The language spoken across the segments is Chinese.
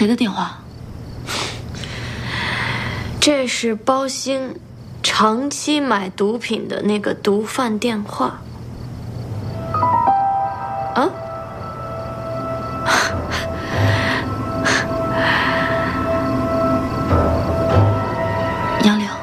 谁的电话？ 这是包兴长期买毒品的那个毒贩电话。啊？ 杨柳，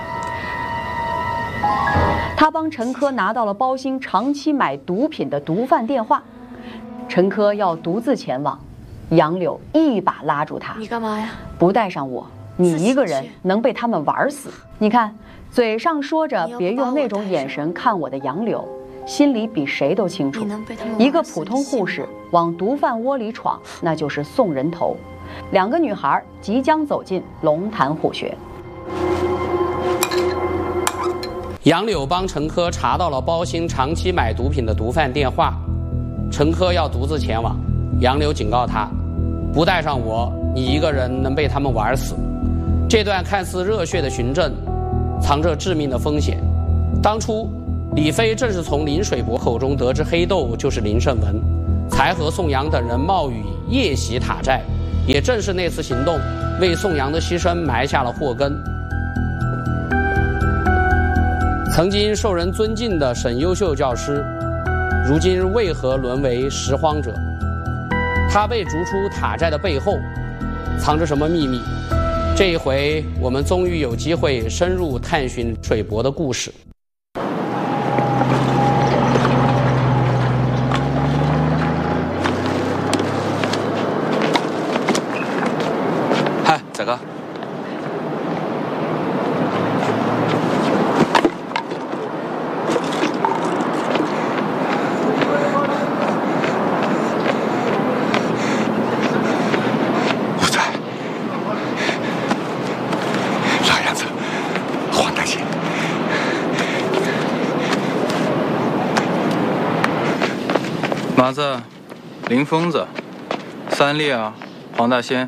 他帮陈科拿到了包兴长期买毒品的毒贩电话，陈科要独自前往，杨柳一把拉住他：“ 你干嘛呀？ 不带上我，你一个人能被他们玩死。”你看，嘴上说着别用那种眼神看我的杨柳，心里比谁都清楚，一个普通护士往毒贩窝里闯，那就是送人头。两个女孩即将走进龙潭虎穴。 杨柳帮陈科查到了包兴长期买毒品的毒贩电话，陈科要独自前往，杨柳警告他：不带上我，你一个人能被他们玩死。这段看似热血的循证，藏着致命的风险。当初李飞正是从林水伯口中得知黑豆就是林胜文，才和宋阳等人冒雨夜袭塔寨。也正是那次行动，为宋阳的牺牲埋下了祸根。曾经受人尊敬的沈优秀教师，如今为何沦为拾荒者？他被逐出塔寨的背后，藏着什么秘密？这一回，我们终于有机会深入探寻水伯的故事。 嗨，仔哥。 吴仔，老样子，黄大仙。 麻子，林疯子，三烈啊，黄大仙。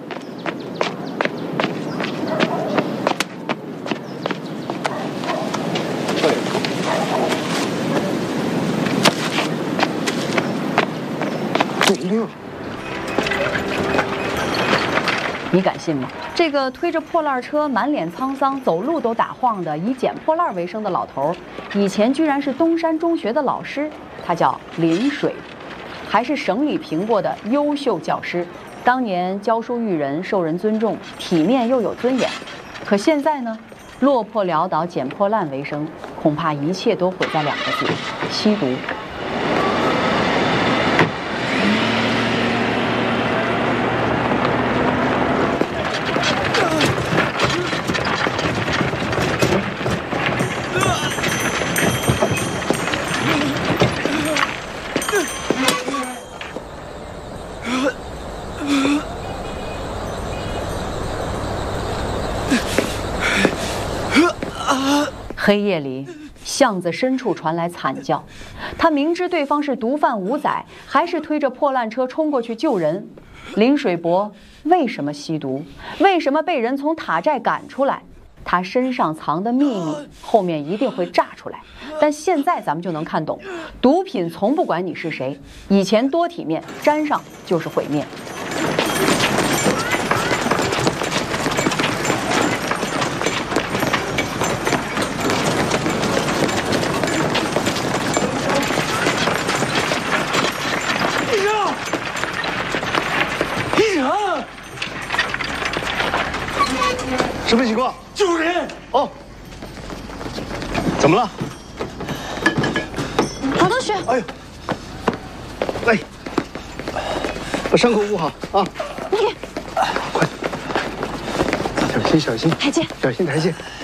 你敢信吗？这个推着破烂车、满脸沧桑、走路都打晃的、以捡破烂为生的老头，以前居然是东山中学的老师，他叫林水，还是省里评过的优秀教师。当年教书育人，受人尊重，体面又有尊严。可现在呢，落魄潦倒、捡破烂为生，恐怕一切都毁在两个字：吸毒。黑夜里，巷子深处传来惨叫。他明知对方是毒贩吴仔，还是推着破烂车冲过去救人。林水伯为什么吸毒？为什么被人从塔寨赶出来？他身上藏的秘密，后面一定会炸出来。但现在咱们就能看懂，毒品从不管你是谁，以前多体面，沾上就是毁灭。 什么情况？救人！哦，怎么了？ 黄同学， 哎呦，来，把伤口捂好啊！ 你快，小心小心， 台阶， 小心台阶。